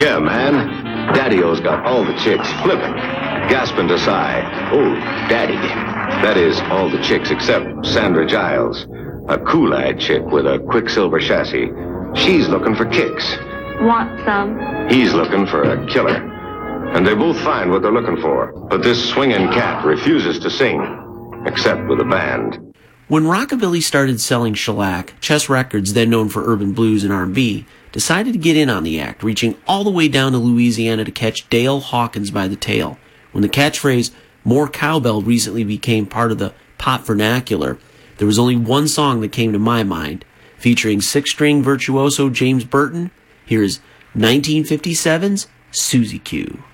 Yeah, man. Daddy-O's got all the chicks flipping, gasping to sigh. Oh, Daddy. That is, all the chicks except Sandra Giles, a cool-eyed chick with a Quicksilver chassis. She's looking for kicks. Want some? He's looking for a killer. And they both find what they're looking for. But this swinging cat refuses to sing, except with a band. When rockabilly started selling shellac, Chess Records, then known for urban blues and R&B, decided to get in on the act, reaching all the way down to Louisiana to catch Dale Hawkins by the tail. When the catchphrase, "more cowbell," recently became part of the pop vernacular, there was only one song that came to my mind. Featuring six-string virtuoso James Burton, here is 1957's Susie Q.